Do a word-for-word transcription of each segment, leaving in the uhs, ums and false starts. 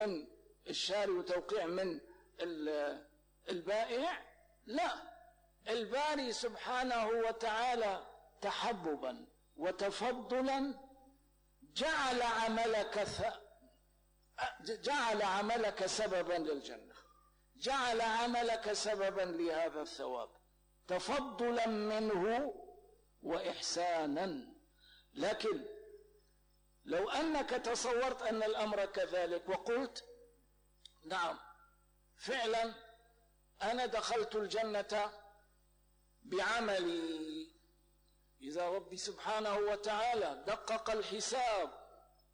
من الشاري وتوقيع من البائع، لا، الباري سبحانه وتعالى تحببا وتفضلا جعل عملك ث... جعل عملك سببا للجنة، جعل عملك سببا لهذا الثواب تفضلا منه وإحسانا. لكن لو أنك تصورت أن الأمر كذلك وقلت نعم فعلا أنا دخلت الجنة بعملي، إذا ربي سبحانه وتعالى دقق الحساب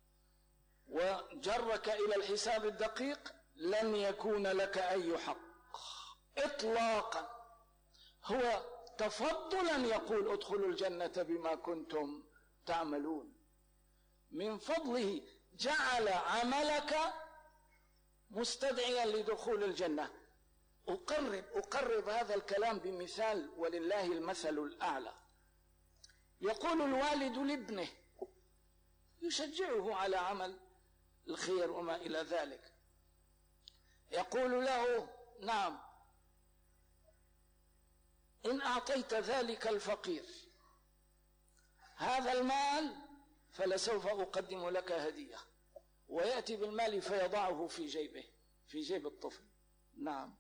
وجرك إلى الحساب الدقيق لن يكون لك أي حق إطلاقا. هو تفضلا يقول ادخلوا الجنة بما كنتم تعملون، من فضله جعل عملك مستدعيا لدخول الجنة. أقرب أقرب هذا الكلام بمثال ولله المثل الأعلى. يقول الوالد لابنه يشجعه على عمل الخير وما إلى ذلك، يقول له نعم إن أعطيت ذلك الفقير هذا المال فلسوف أقدم لك هدية، ويأتي بالمال فيضعه في جيبه في جيب الطفل، نعم،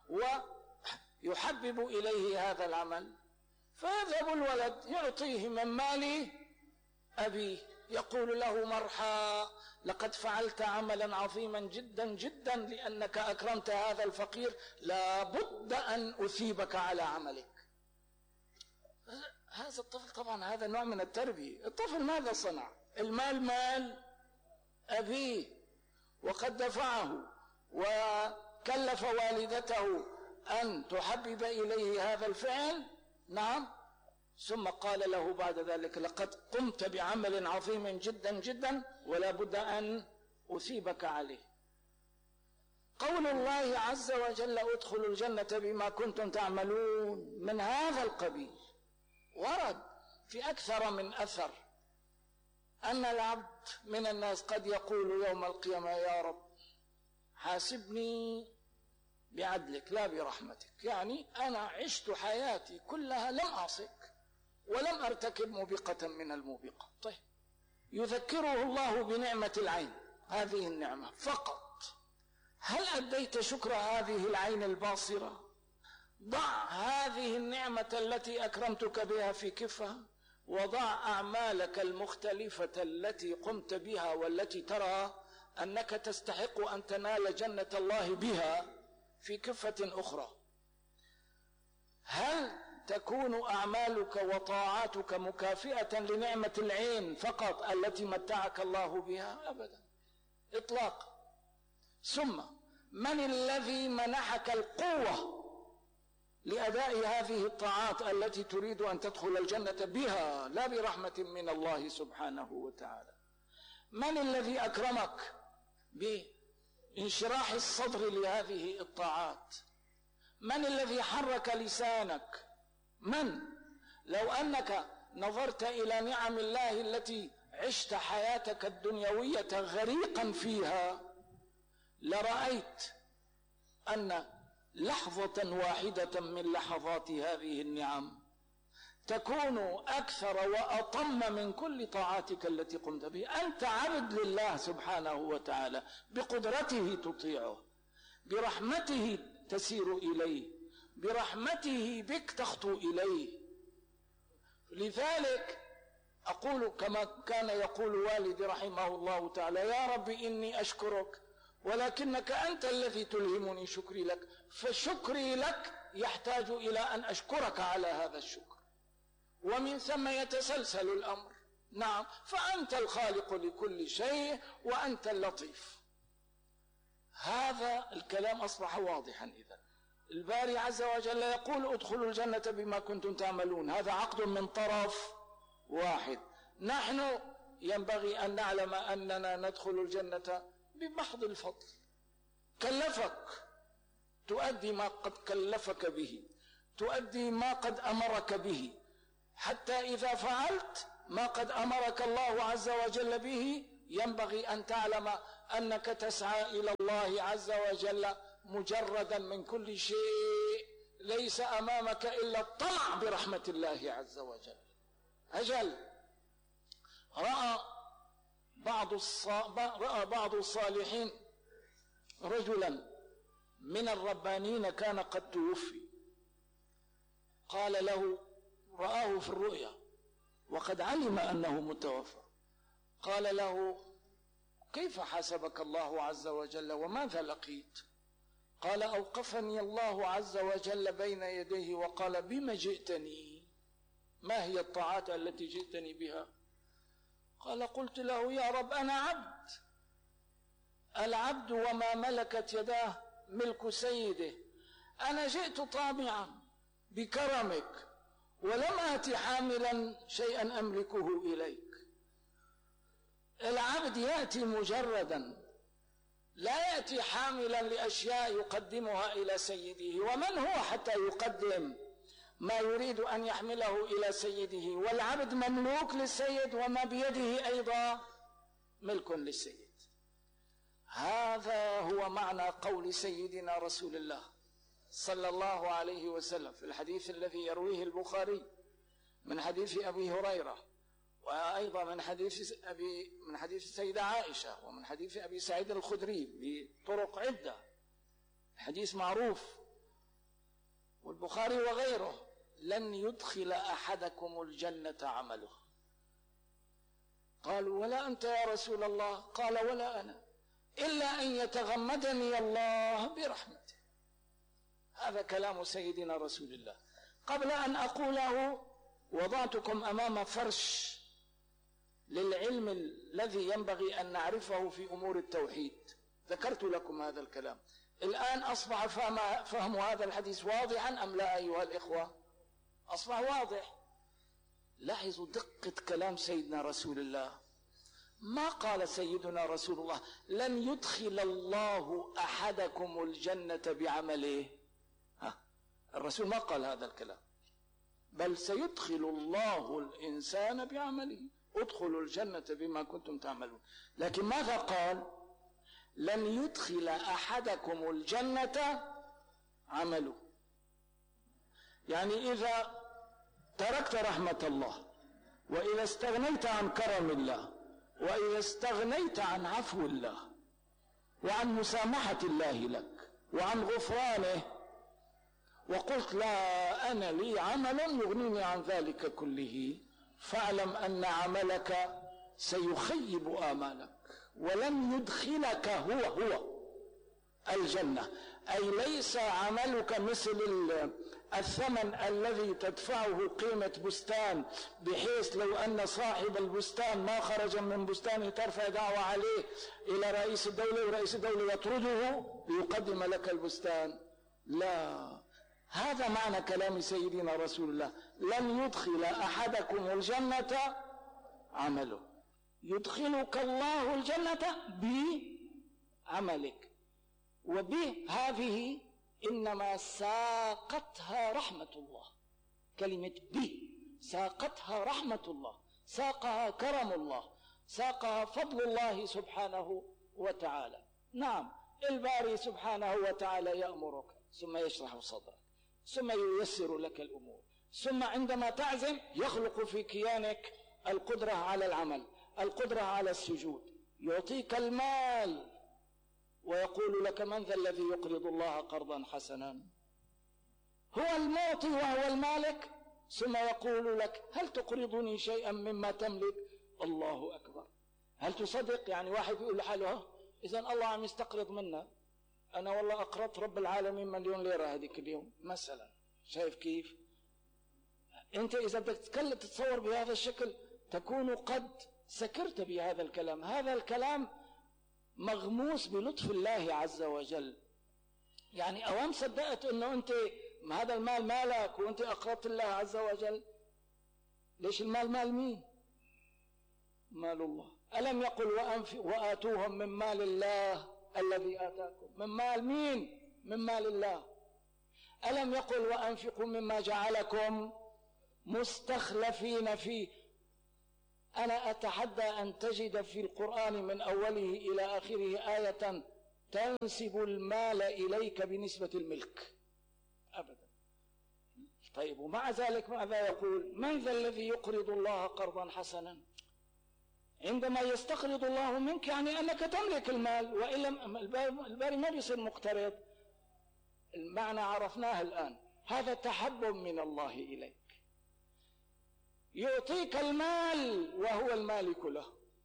ويحبب إليه هذا العمل، فيذهب الولد يعطيه من مال أبيه، يقول له مرحى لقد فعلت عملا عظيما جدا جدا لأنك أكرمت هذا الفقير، لا بد أن أثيبك على عملك. هذا الطفل طبعا هذا نوع من التربية. الطفل ماذا صنع؟ المال مال أبيه، وقد دفعه وكلف والدته أن تحبب إليه هذا الفعل، نعم، ثم قال له بعد ذلك لقد قمت بعمل عظيم جدا جدا ولا بد أن أثيبك عليه. قول الله عز وجل ادخلوا الجنة بما كنتم تعملون من هذا القبيل ورد في أكثر من أثر أن العبد من الناس قد يقول يوم القيامة يا رب حاسبني بعدلك لا برحمتك، يعني أنا عشت حياتي كلها لم أعصك ولم أرتكب موبقة من الموبقة. طيب يذكره الله بنعمة العين، هذه النعمة فقط، هل أديت شكر هذه العين الباصرة؟ ضع هذه النعمة التي أكرمتك بها في كفها، وضع أعمالك المختلفة التي قمت بها والتي ترى أنك تستحق أن تنال جنة الله بها في كفة أخرى. هل تكون أعمالك وطاعاتك مكافئة لنعمة العين فقط التي متعك الله بها؟ أبدا إطلاقا. ثم من الذي منحك القوة لأداء هذه الطاعات التي تريد أن تدخل الجنة بها لا برحمة من الله سبحانه وتعالى؟ من الذي أكرمك بانشراح الصدر لهذه الطاعات؟ من الذي حرك لسانك؟ من؟ لو أنك نظرت إلى نعم الله التي عشت حياتك الدنيوية غريقا فيها لرأيت أن لحظة واحدة من لحظات هذه النعم تكون أكثر وأطم من كل طاعاتك التي قمت بها. أنت عبد لله سبحانه وتعالى، بقدرته تطيعه، برحمته تسير إليه، برحمته بك تخطو إليه. لذلك أقول كما كان يقول والدي رحمه الله تعالى يا رب إني أشكرك ولكنك أنت الذي تلهمني شكري لك، فشكري لك يحتاج إلى أن أشكرك على هذا الشكر، ومن ثم يتسلسل الأمر. نعم، فأنت الخالق لكل شيء وأنت اللطيف. هذا الكلام أصبح واضحا. إذا الباري عز وجل يقول ادخلوا الجنة بما كنتم تعملون، هذا عقد من طرف واحد. نحن ينبغي أن نعلم أننا ندخل الجنة بمحض الفضل، كلفك تؤدي ما قد كلفك به، تؤدي ما قد أمرك به، حتى إذا فعلت ما قد أمرك الله عز وجل به ينبغي أن تعلم أنك تسعى إلى الله عز وجل مجردا من كل شيء، ليس أمامك إلا الطمع برحمة الله عز وجل. أجل رأى بعض رأى بعض الصالحين رجلا من الربانين كان قد توفي، قال له، رآه في الرؤيا وقد علم أنه متوفى، قال له: كيف حاسبك الله عز وجل وماذا لقيت؟ قال: أوقفني الله عز وجل بين يديه وقال: بما جئتني؟ ما هي الطاعات التي جئتني بها؟ قال: قلت له: يا رب أنا عبد، العبد وما ملكت يداه ملك سيده، أنا جئت طامعا بكرمك ولم آت حاملا شيئا أملكه إليك. العبد يأتي مجردا، لا يأتي حاملا لأشياء يقدمها إلى سيده، ومن هو حتى يقدم ما يريد أن يحمله إلى سيده؟ والعبد مملوك للسيد وما بيده أيضا ملك للسيد. هذا هو معنى قول سيدنا رسول الله صلى الله عليه وسلم في الحديث الذي يرويه البخاري من حديث أبي هريرة، وأيضا من حديث أبي من حديث السيدة عائشة، ومن حديث أبي سعيد الخدري بطرق عدة، حديث معروف والبخاري وغيره: لن يدخل أحدكم الجنة عمله. قالوا: ولا أنت يا رسول الله؟ قال: ولا أنا، إلا أن يتغمدني الله برحمته. هذا كلام سيدنا رسول الله. قبل أن أقوله وضعتكم أمام فرش للعلم الذي ينبغي أن نعرفه في أمور التوحيد، ذكرت لكم هذا الكلام. الآن أصبح فهم, فهم هذا الحديث واضحا أم لا أيها الإخوة؟ أصبح واضح. لاحظوا دقة كلام سيدنا رسول الله. ما قال سيدنا رسول الله: لن يدخل الله أحدكم الجنة بعمله. ها، الرسول ما قال هذا الكلام، بل سيدخل الله الإنسان بعمله، ادخلوا الجنة بما كنتم تعملون. لكن ماذا قال؟ لن يدخل أحدكم الجنة عمله. يعني إذا تركت رحمة الله، وإذا استغنيت عن كرم الله، وإذا استغنيت عن عفو الله وعن مسامحة الله لك وعن غفرانه، وقلت: لا أنا لي عمل يغنيني عن ذلك كله، فاعلم أن عملك سيخيب آمالك ولن يدخلك هو هو الجنة. أي ليس عملك مثل الثمن الذي تدفعه قيمة بستان، بحيث لو أن صاحب البستان ما خرج من بستانه ترفع دعوة عليه إلى رئيس الدولة ورئيس الدولة يطرده ليقدم لك البستان. لا، هذا معنى كلام سيدنا رسول الله: لن يدخل أحدكم الجنة عمله. يدخلك الله الجنة بعملك، وبه هذه إنما ساقتها رحمة الله. كلمة به ساقتها رحمة الله، ساقها كرم الله، ساقها فضل الله سبحانه وتعالى. نعم، الباري سبحانه وتعالى يأمرك ثم يشرح صدرك ثم ييسر لك الأمور، ثم عندما تعزم يخلق في كيانك القدرة على العمل، القدرة على السجود، يعطيك المال ويقول لك: من ذا الذي يقرض الله قرضا حسنا؟ هو المعطي وهو المالك، ثم يقول لك: هل تقرضني شيئا مما تملك؟ الله أكبر. هل تصدق؟ يعني واحد يقول لحاله: إذن الله عم يستقرض منا، أنا والله أقرضت رب العالمين مليون ليرة هذيك اليوم مثلا. شايف كيف؟ أنت إذا بدك تتصور بهذا الشكل تكون قد سكرت بهذا الكلام. هذا الكلام مغموس بلطف الله عز وجل. يعني أوام صدقت أنه أنت هذا المال مالك وأنت أقرضت الله عز وجل؟ ليش المال مال مين؟ مال الله. ألم يقل وآتوهم من مال الله الذي آتاكم؟ من مال مين؟ من مال الله. ألم يقل وأنفقوا مما جعلكم مستخلفين فيه؟ أنا أتحدى أن تجد في القرآن من أوله إلى آخره آية تنسب المال إليك بنسبة الملك أبدا. طيب، ومع ذلك ماذا يقول؟ من ذا الذي يقرض الله قرضا حسنا؟ عندما يستقرض الله منك يعني أنك تملك المال، وإلا الباري ما بيصير مقترض. المعنى عرفناه الآن. هذا تحبب من الله إليك، يعطيك المال وهو المالك له،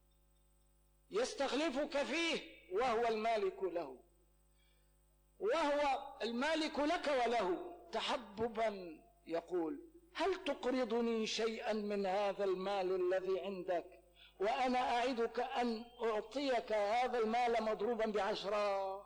يستخلفك فيه وهو المالك له، وهو المالك لك وله. تحببا يقول: هل تقرضني شيئا من هذا المال الذي عندك وأنا أعدك أن أعطيك هذا المال مضروبا بعشرة؟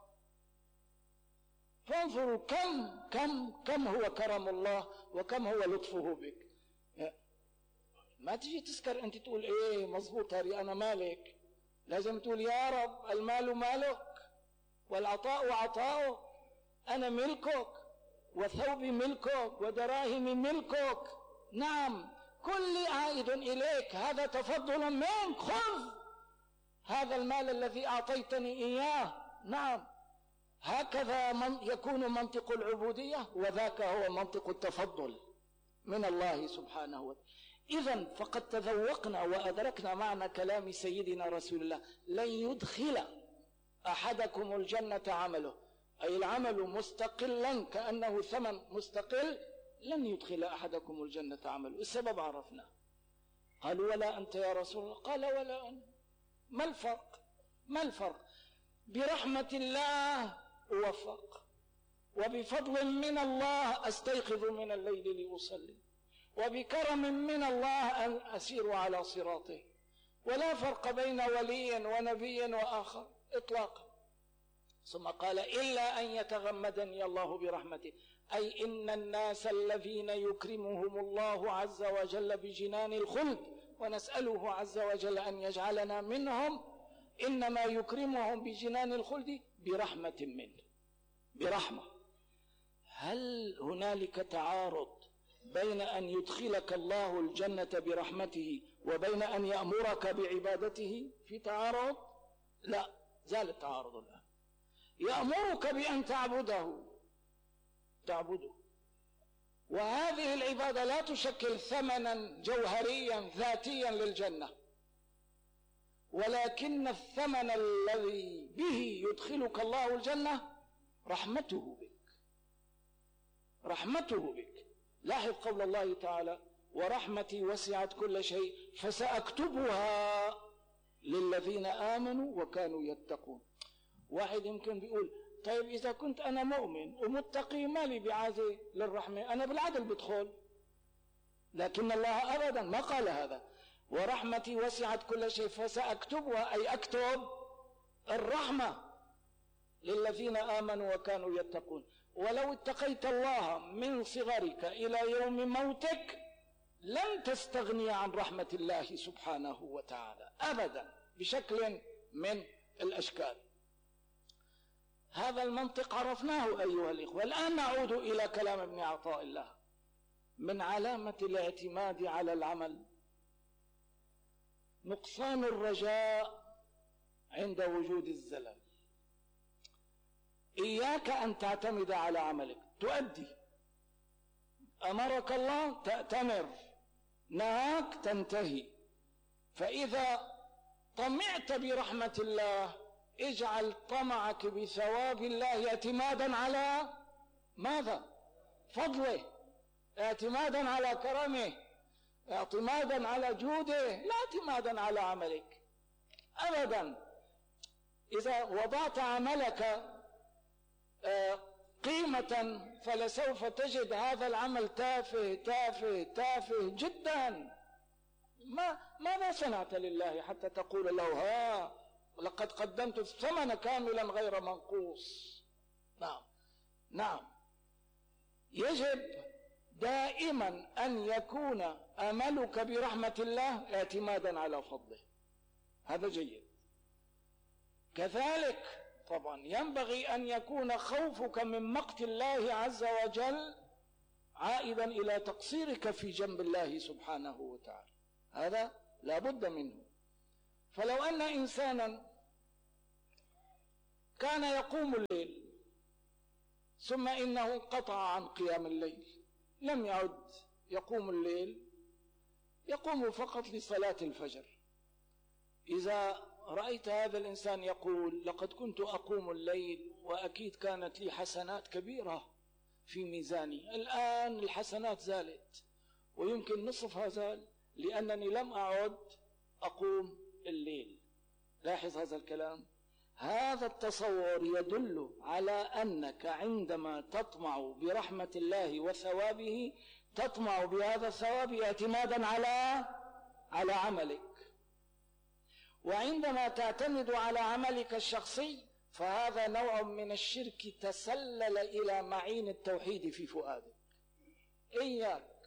فانظروا كم كم كم هو كرم الله وكم هو لطفه بك. ما تجي تسكر أنت تقول إيه مظبوط هذه أنا مالك، لازم تقول يا رب المال مالك والعطاء عطاؤك، أنا ملكك وثوبي ملكك ودراهمي ملكك. نعم، كل عائد إليك، هذا تفضل منك، خذ هذا المال الذي أعطيتني إياه. نعم، هكذا من يكون منطق العبودية، وذاك هو منطق التفضل من الله سبحانه وتعالى. إذن فقد تذوقنا وأدركنا معنى كلام سيدنا رسول الله: لن يدخل أحدكم الجنة عمله، أي العمل مستقلا كأنه ثمن مستقل، لن يدخل أحدكم الجنة عمله. السبب عرفنا. قالوا: ولا أنت يا رسول الله؟ قال: ولا أنا. ما الفرق؟ ما الفرق؟ برحمة الله أوفق، وبفضل من الله أستيقظ من الليل لأصلي، وبكرم من الله أن أسير على صراطه، ولا فرق بين ولي ونبي وآخر إطلاقا. ثم قال: إلا أن يتغمدني الله برحمته، أي إن الناس الذين يكرمهم الله عز وجل بجنان الخلد، ونسأله عز وجل أن يجعلنا منهم، إنما يكرمهم بجنان الخلد برحمة منه، برحمة. هل هنالك تعارض بين أن يدخلك الله الجنة برحمته وبين أن يأمرك بعبادته؟ في تعارض؟ لا، زال التعارض الآن. يأمرك بأن تعبده تعبده وهذه العبادة لا تشكل ثمنا جوهريا ذاتيا للجنة، ولكن الثمن الذي به يدخلك الله الجنة رحمته بك، رحمته بك. لاحظ قول الله تعالى: ورحمتي وسعت كل شيء فسأكتبها للذين آمنوا وكانوا يتقون. واحد يمكن بيقول: طيب إذا كنت أنا مؤمن ومتقي مالي بعاده للرحمة، أنا بالعدل بدخل. لكن الله أبدا ما قال هذا. ورحمتي وسعت كل شيء فسأكتبها، أي أكتب الرحمة للذين آمنوا وكانوا يتقون. ولو اتقيت الله من صغرك إلى يوم موتك لن تستغني عن رحمة الله سبحانه وتعالى أبدا بشكل من الأشكال. هذا المنطق عرفناه أيها الإخوة. الآن نعود إلى كلام ابن عطاء الله: من علامة الاعتماد على العمل نقصان الرجاء عند وجود الزلل. إياك أن تعتمد على عملك، تؤدي، أمرك الله تأتمر، نهاك تنتهي. فإذا طمعت برحمة الله اجعل طمعك بثواب الله اعتمادا على ماذا؟ فضله، اعتمادا على كرمه، اعتمادا على جوده، لا اعتمادا على عملك أبدا. إذا وضعت عملك قيمة فلسوف تجد هذا العمل تافه تافه تافه جدا. ما ماذا صنعت لله حتى تقول له: ها لقد قدمت الثمن كاملا غير منقوص؟ نعم نعم، يجب دائما أن يكون أملك برحمة الله اعتمادا على فضله، هذا جيد. كذلك طبعا ينبغي أن يكون خوفك من مقت الله عز وجل عائدا إلى تقصيرك في جنب الله سبحانه وتعالى، هذا لا بد منه. فلو أن إنسانا كان يقوم الليل ثم إنه قطع عن قيام الليل، لم يعد يقوم الليل، يقوم فقط لصلاة الفجر، إذا رأيت هذا الإنسان يقول لقد كنت أقوم الليل وأكيد كانت لي حسنات كبيرة في ميزاني، الآن الحسنات زالت ويمكن نصفها زال لأنني لم أعد أقوم الليل. لاحظ هذا الكلام، هذا التصور يدل على أنك عندما تطمع برحمة الله وثوابه تطمع بهذا الثواب اعتمادا على على عملك، وعندما تعتمد على عملك الشخصي فهذا نوع من الشرك تسلل إلى معين التوحيد في فؤادك. إياك،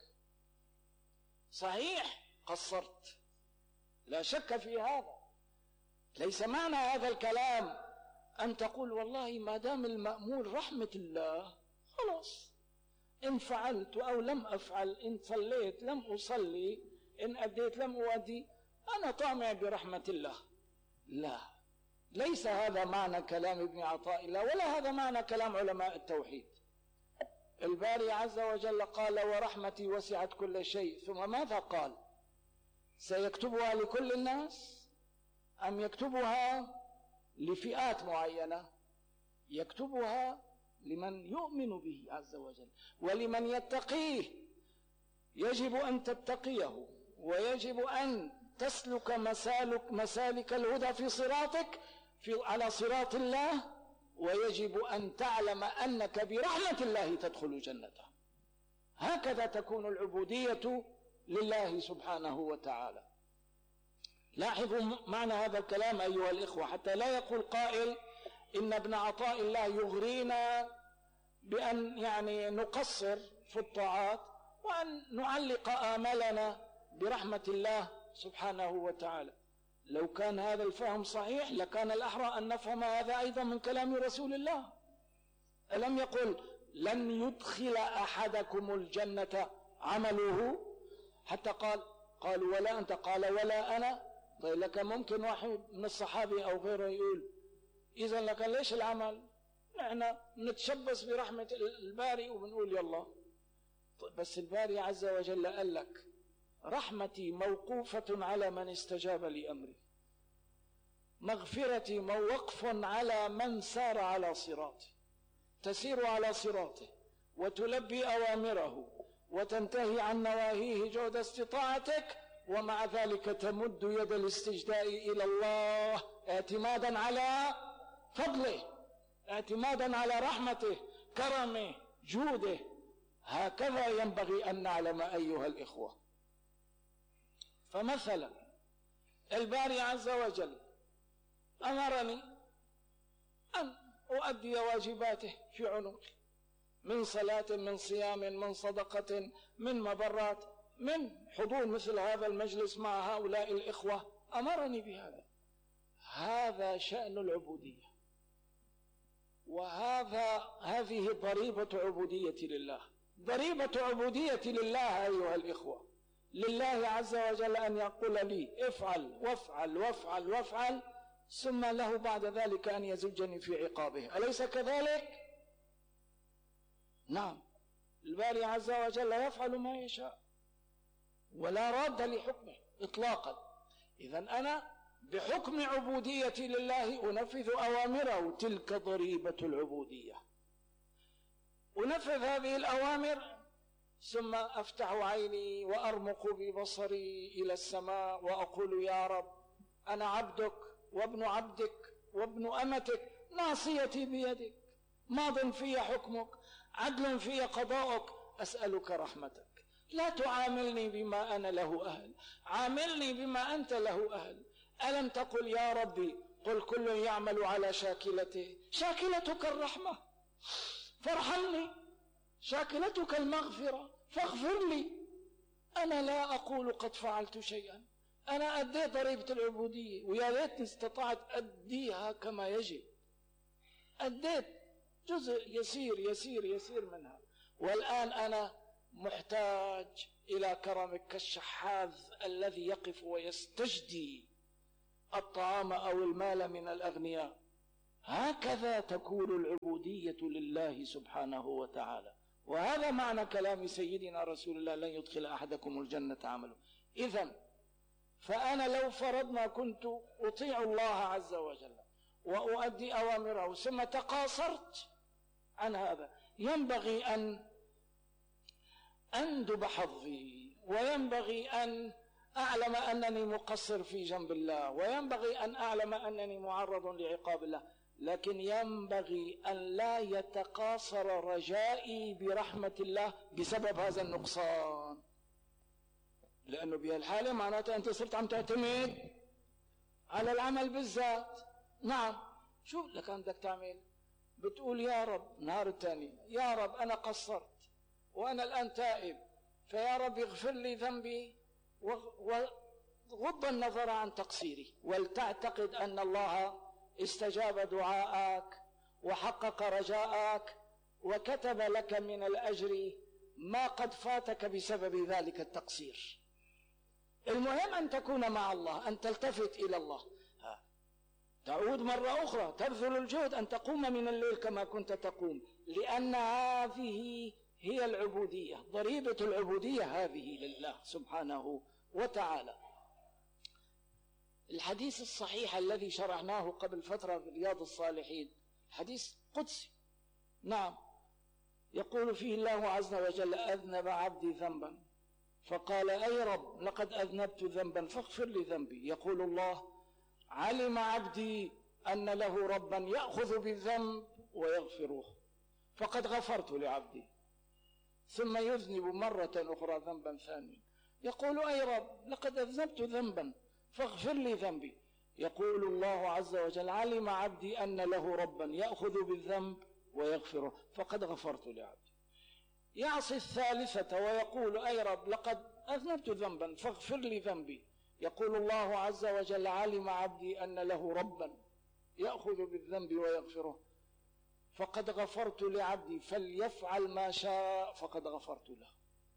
صحيح قصرت لا شك في هذا، ليس معنى هذا الكلام أن تقول والله ما دام المأمول رحمة الله خلاص، إن فعلت أو لم أفعل، إن صليت لم أصلي، إن أديت لم أؤدي، أنا طامع برحمة الله. لا، ليس هذا معنى كلام ابن عطاء الله، ولا هذا معنى كلام علماء التوحيد. الباري عز وجل قال ورحمتي وسعت كل شيء، ثم ماذا قال؟ سيكتبها لكل الناس أم يكتبها لفئات معينة؟ يكتبها لمن يؤمن به عز وجل ولمن يتقيه. يجب أن تتقيه ويجب أن تسلك مسالك, مسالك الهدى في صراطك في على صراط الله، ويجب أن تعلم أنك برحمة الله تدخل جنته. هكذا تكون العبودية لله سبحانه وتعالى. لاحظوا معنى هذا الكلام أيها الإخوة، حتى لا يقول قائل إن ابن عطاء الله يغرينا بأن يعني نقصر في الطاعات وأن نعلق آملنا برحمة الله سبحانه وتعالى. لو كان هذا الفهم صحيح لكان الأحرى أن نفهم هذا أيضا من كلام رسول الله. ألم يقل لن يدخل أحدكم الجنة عمله، حتى قال قالوا ولا أنت، قال ولا أنا. طيب لك ممكن واحد من الصحابة أو غيره يقول إذا لك ليش العمل؟ نحن نتشبث برحمة الباري وبنقول يلا. طيب بس الباري عز وجل قال لك رحمتي موقوفة على من استجاب لأمري، مغفرتي موقف على من سار على صراطي. تسير على صراطه وتلبي أوامره وتنتهي عن نواهيه جهد استطاعتك، ومع ذلك تمد يد الاستجداء إلى الله اعتمادا على فضله، اعتمادا على رحمته، كرمه، جوده. هكذا ينبغي أن نعلم أيها الإخوة. فمثلا الباري عز وجل أمرني أن أؤدي واجباته في عنقي من صلاة، من صيام، من صدقة، من مبرات، من حضور مثل هذا المجلس مع هؤلاء الإخوة، أمرني بهذا. هذا شأن العبودية، وهذا هذه ضريبة عبودية لله. ضريبة عبودية لله أيها الإخوة، لله عز وجل أن يقول لي افعل وافعل وافعل وافعل، ثم له بعد ذلك أن يزجني في عقابه. أليس كذلك؟ نعم، الباري عز وجل يفعل ما يشاء ولا راد لحكمه إطلاقا. إذن أنا بحكم عبوديتي لله أنفذ أوامره، تلك ضريبة العبودية. أنفذ هذه الأوامر ثم أفتح عيني وأرمق ببصري إلى السماء وأقول يا رب أنا عبدك وابن عبدك وابن أمتك، ناصيتي بيدك، ماض في حكمك، عدل في قضاءك، أسألك رحمتك. لا تعاملني بما أنا له أهل، عاملني بما أنت له أهل. ألم تقل يا ربي قل كل يعمل على شاكلته، شاكلتك الرحمة فارحمني، شاكلتك المغفرة فاغفر لي. أنا لا أقول قد فعلت شيئا، أنا أديت ضريبة العبودية ويا ريتني استطعت أديها كما يجب. أديت جزء يسير يسير يسير منها، والآن أنا محتاج إلى كرمك كالشحاذ الذي يقف ويستجدي الطعام أو المال من الأغنياء. هكذا تكون العبودية لله سبحانه وتعالى. وهذا معنى كلام سيدنا رسول الله: لن يدخل أحدكم الجنة عمله. إذن فأنا لو فرضنا كنت أطيع الله عز وجل وأؤدي أوامره ثم تقاصرت عن هذا، ينبغي أن أندب حظي، وينبغي أن أعلم أنني مقصر في جنب الله، وينبغي أن أعلم أنني معرض لعقاب الله، لكن ينبغي أن لا يتقاصر رجائي برحمة الله بسبب هذا النقصان، لأنه بهالحالة معناته أنت صرت عم تعتمد على العمل بالذات. نعم، شو لك بدك تعمل؟ بتقول يا رب نهار الثاني: يا رب أنا قصرت وأنا الآن تائب، فيا رب اغفر لي ذنبي وغض النظر عن تقصيري، ولتعتقد أن الله استجاب دعاءك وحقق رجاءك وكتب لك من الأجر ما قد فاتك بسبب ذلك التقصير. المهم أن تكون مع الله، أن تلتفت إلى الله، تعود مرة أخرى تبذل الجهد أن تقوم من الليل كما كنت تقوم، لأن هذه هي العبودية، ضريبة العبودية هذه لله سبحانه وتعالى. الحديث الصحيح الذي شرعناه قبل فترة في رياض الصالحين حديث قدسي، نعم، يقول فيه الله عز وجل: أذنب عبدي ذنبا فقال: أي رب لقد أذنبت ذنبا فاغفر لي ذنبي. يقول الله: علم عبدي أن له ربا يأخذ بالذنب ويغفره فقد غفرت لعبدي. ثم يذنب مرة أخرى ذنبا ثانيا، يقول: أي رب لقد أذنبت ذنبا فاغفر لي ذنبي. يقول الله عز وجل: علم عبدي أن له ربا يأخذ بالذنب ويغفره فقد غفرت لعبدي. يعصي الثالثة ويقول: أي رب لقد أذنبت ذنبا فاغفر لي ذنبي. يقول الله عز وجل: علم عبدي أن له ربا يأخذ بالذنب ويغفره فقد غفرت لعبدي فليفعل ما شاء فقد غفرت له.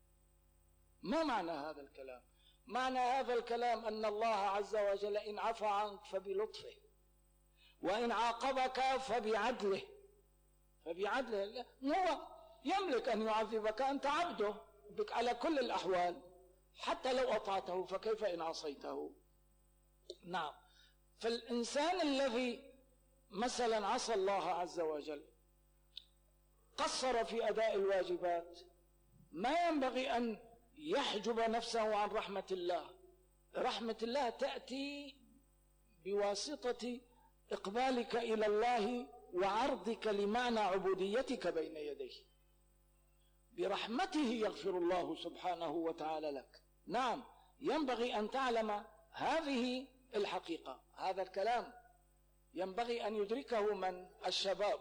ما معنى هذا الكلام؟ معنى هذا الكلام أن الله عز وجل إن عفى عنك فبلطفه، وإن عاقبك فبعدله فبعدله هو يملك أن يعذبك، أنت عبده بك على كل الأحوال حتى لو أطعته، فكيف إن عصيته؟ نعم. فالإنسان الذي مثلا عصى الله عز وجل قصر في أداء الواجبات ما ينبغي أن يحجب نفسه عن رحمة الله. رحمة الله تأتي بواسطة إقبالك إلى الله وعرضك لمعنى عبوديتك بين يديه. برحمته يغفر الله سبحانه وتعالى لك. نعم، ينبغي أن تعلم هذه الحقيقة. هذا الكلام ينبغي أن يدركه من الشباب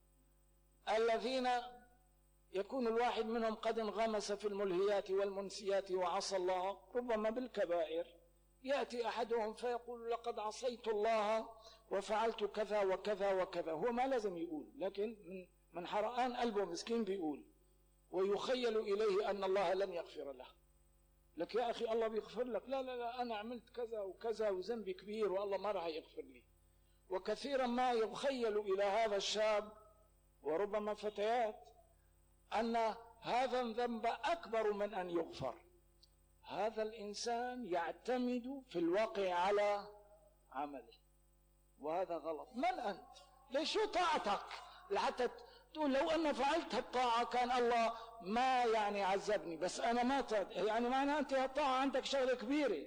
الذين يكون الواحد منهم قد انغمس في الملهيات والمنسيات وعصى الله ربما بالكبائر. يأتي أحدهم فيقول: لقد عصيت الله وفعلت كذا وكذا وكذا. هو ما لازم يقول، لكن من حرقان قلبه مسكين بيقول، ويخيل إليه أن الله لن يغفر له. لك يا أخي الله بيغفر لك. لا لا لا، أنا عملت كذا وكذا وذنبي كبير والله ما راح يغفر لي. وكثيرا ما يخيل إلى هذا الشاب وربما فتيات أن هذا الذنب أكبر من أن يغفر. هذا الإنسان يعتمد في الواقع على عمله، وهذا غلط. من أنت؟ ليش شو طاعتك لحتى تقول لو أنا فعلت هالطاعة كان الله ما يعني عذبني، بس أنا ما طاعت، يعني معنى أنت هالطاعة عندك شغلة كبيرة.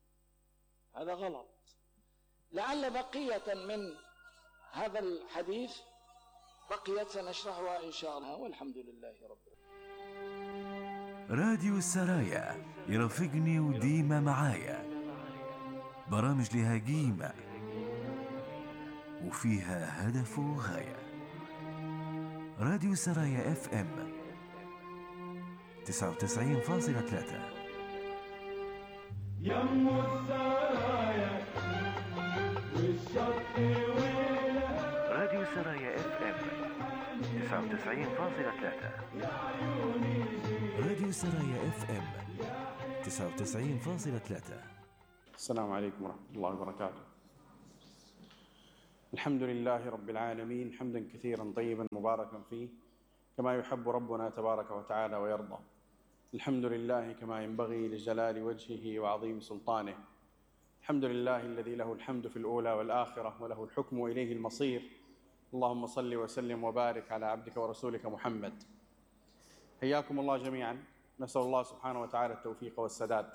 هذا غلط. لعل بقية من هذا الحديث بقيت سنشرحها إن شاء الله، والحمد لله رب العالمين. راديو السرايا يرافقني وديما معايا، برامج لها قيمة وفيها هدف وغاية. راديو السرايا اف ام تسعة وتسعين فاصلة ثلاثة. يم السرايا والشط ويلها. راديو السرايا اف ام تسعة وتسعين فاصلة ثلاثة. راديو سرايا اف ام تسعة وتسعين فاصلة ثلاثة. السلام عليكم ورحمة الله وبركاته. الحمد لله رب العالمين حمدا كثيرا طيبا مباركا فيه كما يحب ربنا تبارك وتعالى ويرضى. الحمد لله كما ينبغي لجلال وجهه وعظيم سلطانه. الحمد لله الذي له الحمد في الأولى والآخرة وله الحكم وإليه المصير. اللهم صل وسلم وبارك على عبدك ورسولك محمد. حياكم الله جميعا. نسأل الله سبحانه وتعالى التوفيق والسداد.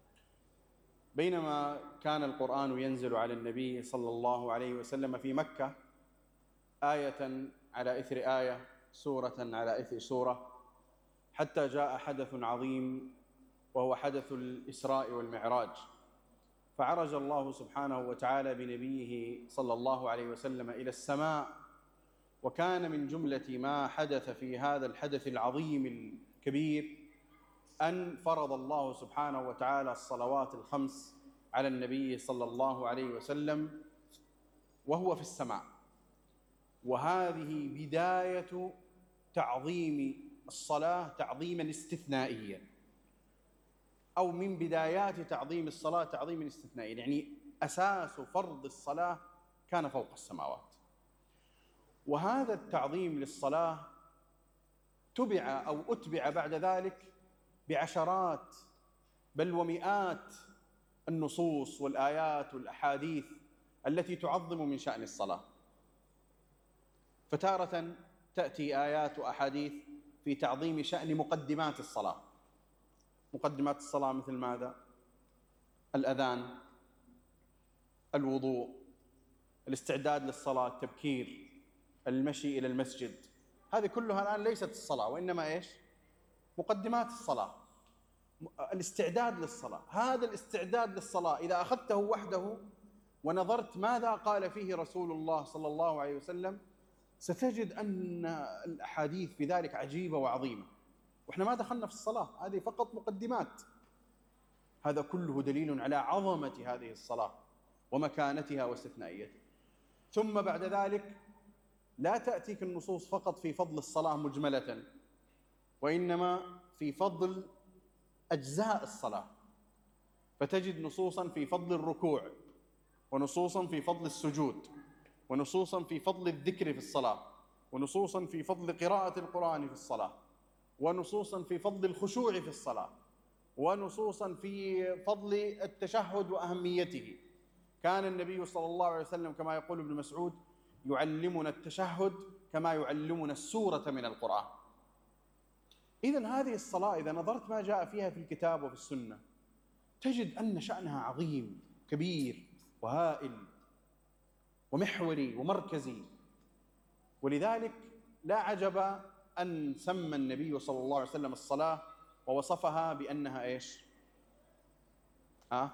بينما كان القرآن ينزل على النبي صلى الله عليه وسلم في مكة آية على إثر آية، سورة على إثر سورة، حتى جاء حدث عظيم وهو حدث الإسراء والمعراج، فعرج الله سبحانه وتعالى بنبيه صلى الله عليه وسلم إلى السماء. وكان من جملة ما حدث في هذا الحدث العظيم الكبير أن فرض الله سبحانه وتعالى الصلوات الخمس على النبي صلى الله عليه وسلم وهو في السماء. وهذه بداية تعظيم الصلاة تعظيما استثنائيا، أو من بدايات تعظيم الصلاة تعظيما استثنائيا، يعني أساس فرض الصلاة كان فوق السماوات. وهذا التعظيم للصلاة تبع أو أتبع بعد ذلك بعشرات بل ومئات النصوص والآيات والأحاديث التي تعظم من شأن الصلاة. فتارة تأتي آيات وأحاديث في تعظيم شأن مقدمات الصلاة. مقدمات الصلاة مثل ماذا؟ الأذان، الوضوء، الاستعداد للصلاة، التبكير، المشي إلى المسجد. هذه كلها الآن ليست الصلاة، وإنما إيش؟ مقدمات الصلاة. الاستعداد للصلاة، هذا الاستعداد للصلاة إذا أخذته وحده ونظرت ماذا قال فيه رسول الله صلى الله عليه وسلم ستجد أن الأحاديث في ذلك عجيبة وعظيمة. وإحنا ما دخلنا في الصلاة، هذه فقط مقدمات. هذا كله دليل على عظمة هذه الصلاة ومكانتها واستثنائيتها. ثم بعد ذلك لا تأتيك النصوص فقط في فضل الصلاة مجملة، وإنما في فضل أجزاء الصلاة. فتجد نصوصا في فضل الركوع، ونصوصا في فضل السجود، ونصوصا في فضل الذكر في الصلاة، ونصوصا في فضل قراءة القرآن في الصلاة، ونصوصا في فضل الخشوع في الصلاة، ونصوصا في فضل التشهد وأهميته. كان النبي صلى الله عليه وسلم كما يقول ابن مسعود يعلمنا التشهد كما يعلمنا السورة من القرآن. إذن هذه الصلاة إذا نظرت ما جاء فيها في الكتاب وفي السنة تجد أن شأنها عظيم كبير وهائل ومحوري ومركزي. ولذلك لا عجب أن سمى النبي صلى الله عليه وسلم الصلاة ووصفها بأنها إيش؟ أه؟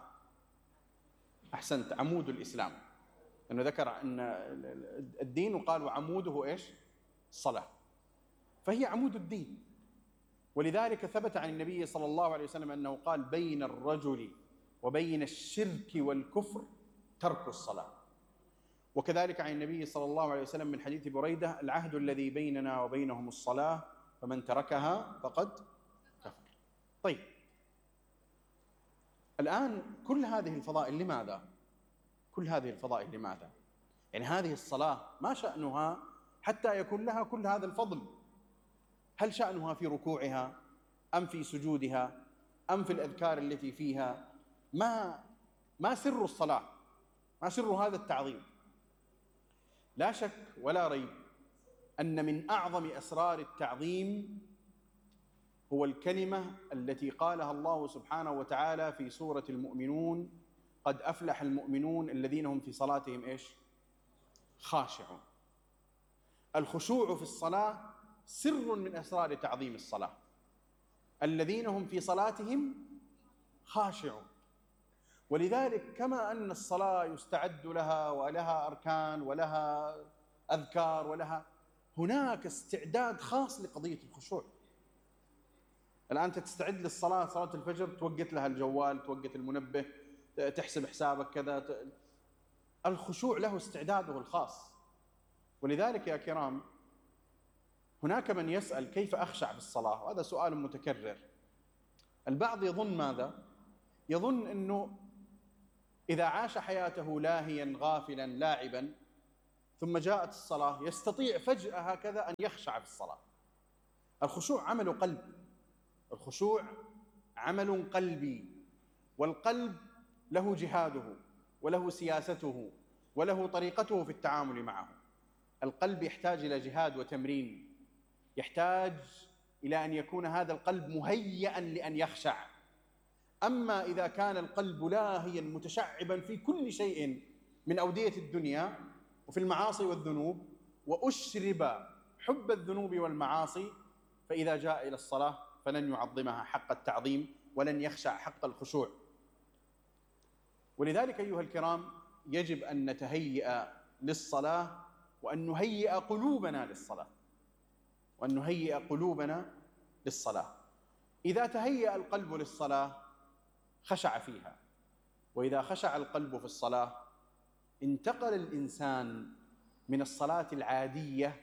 أحسنت، عمود الإسلام. أنه ذكر أن الدين وقال وعموده إيش؟ الصلاة. فهي عمود الدين. ولذلك ثبت عن النبي صلى الله عليه وسلم أنه قال بين الرجل وبين الشرك والكفر ترك الصلاة. وكذلك عن النبي صلى الله عليه وسلم من حديث بريدة العهد الذي بيننا وبينهم الصلاة فمن تركها فقد كفر. طيب الآن كل هذه الفضائل لماذا؟ كل هذه الفضائل لماذا؟ يعني هذه الصلاة ما شأنها حتى يكون لها كل هذا الفضل؟ هل شأنها في ركوعها أم في سجودها أم في الأذكار التي فيها؟ ما ما سر الصلاة؟ ما سر هذا التعظيم؟ لا شك ولا ريب أن من أعظم أسرار التعظيم هو الكلمة التي قالها الله سبحانه وتعالى في سورة المؤمنون قد أفلح المؤمنون الذين هم في صلاتهم إيش؟ خاشعون. الخشوع في الصلاة سر من أسرار تعظيم الصلاة. الذين هم في صلاتهم خاشعون. ولذلك كما أن الصلاة يستعد لها ولها أركان ولها أذكار ولها، هناك استعداد خاص لقضية الخشوع. الآن تستعد للصلاة، صلاة الفجر، توقت لها الجوال، توقت المنبه، تحسب حسابك كذا. الخشوع له استعداده الخاص. ولذلك يا كرام هناك من يسأل كيف أخشع في الصلاة، وهذا سؤال متكرر. البعض يظن ماذا؟ يظن أنه إذا عاش حياته لاهيا غافلا لاعبا ثم جاءت الصلاة يستطيع فجأة هكذا أن يخشع في الصلاة. الخشوع عمل قلب، الخشوع عمل قلبي، والقلب له جهاده وله سياسته وله طريقته في التعامل معه. القلب يحتاج إلى جهاد وتمرين، يحتاج إلى أن يكون هذا القلب مهيئا لأن يخشع. أما إذا كان القلب لاهيا متشعبا في كل شيء من أودية الدنيا وفي المعاصي والذنوب، وأشرب حب الذنوب والمعاصي، فإذا جاء إلى الصلاة فلن يعظمها حق التعظيم ولن يخشع حق الخشوع. ولذلك أيها الكرام يجب أن نتهيأ للصلاة، وأن نهيئ قلوبنا للصلاة، وأن نهيئ قلوبنا للصلاة. إذا تهيأ القلب للصلاة خشع فيها، وإذا خشع القلب في الصلاة انتقل الإنسان من الصلاة العادية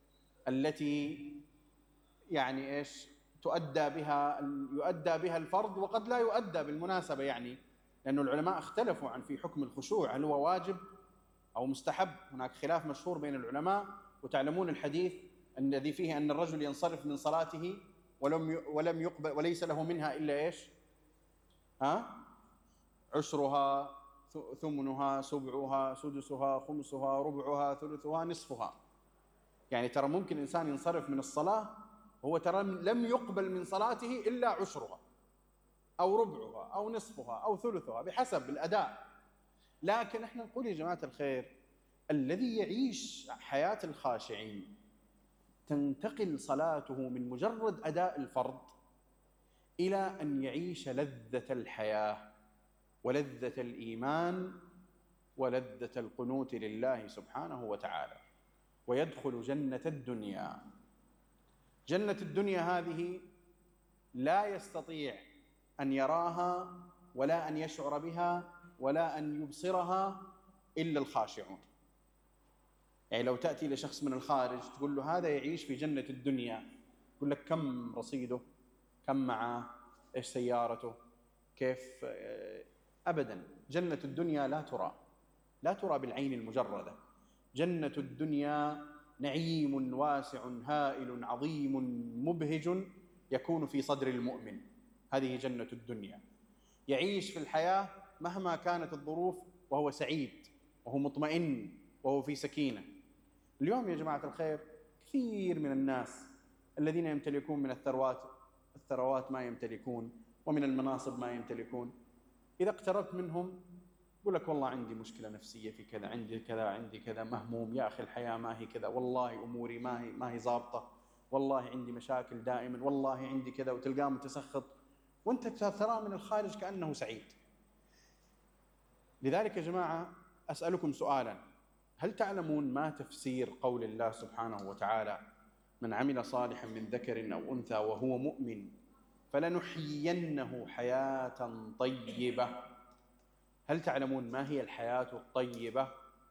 التي يعني إيش تؤدى بها يؤدى بها الفرض، وقد لا يؤدى بالمناسبة، يعني لأن العلماء اختلفوا عن في حكم الخشوع، هل هو واجب أو مستحب. هناك خلاف مشهور بين العلماء، وتعلمون الحديث الذي فيه أن الرجل ينصرف من صلاته ولم ولم يقبل وليس له منها إلا إيش؟ ها؟ عشرها، ثمنها، سبعها، سدسها، خمسها، ربعها، ثلثها، نصفها. يعني ترى ممكن إنسان ينصرف من الصلاة هو ترى لم يقبل من صلاته إلا عشرها أو ربعها أو نصفها أو ثلثها بحسب الأداء. لكن احنا نقول يا جماعة الخير، الذي يعيش حياة الخاشعين تنتقل صلاته من مجرد أداء الفرض إلى أن يعيش لذة الحياة ولذة الإيمان ولذة القنوت لله سبحانه وتعالى، ويدخل جنة الدنيا. جنة الدنيا هذه لا يستطيع أن يراها ولا أن يشعر بها ولا أن يبصرها إلا الخاشعون. يعني لو تأتي لشخص من الخارج تقول له هذا يعيش في جنة الدنيا، يقول لك كم رصيده، كم معه، إيش سيارته، كيف. أبدا، جنة الدنيا لا ترى، لا ترى بالعين المجردة. جنة الدنيا نعيم واسع هائل عظيم مبهج يكون في صدر المؤمن، هذه جنة الدنيا. يعيش في الحياة مهما كانت الظروف وهو سعيد وهو مطمئن وهو في سكينة. اليوم يا جماعة الخير كثير من الناس الذين يمتلكون من الثروات الثروات ما يمتلكون، ومن المناصب ما يمتلكون، إذا اقتربت منهم يقول لك والله عندي مشكلة نفسية في كذا، عندي كذا، عندي كذا، مهموم يا أخي، الحياة ما هي كذا، والله أموري ما هي ما هي ضابطة، والله عندي مشاكل دائما، والله عندي كذا، وتلقاه متسخط، وأنت تراه من الخارج كأنه سعيد. لذلك يا جماعة أسألكم سؤالا: هل تعلمون ما تفسير قول الله سبحانه وتعالى: من عمل صالحا من ذكر أو أنثى وهو مؤمن فلنحيينه حياة طيبة؟ هل تعلمون ما هي الحياة الطيبة؟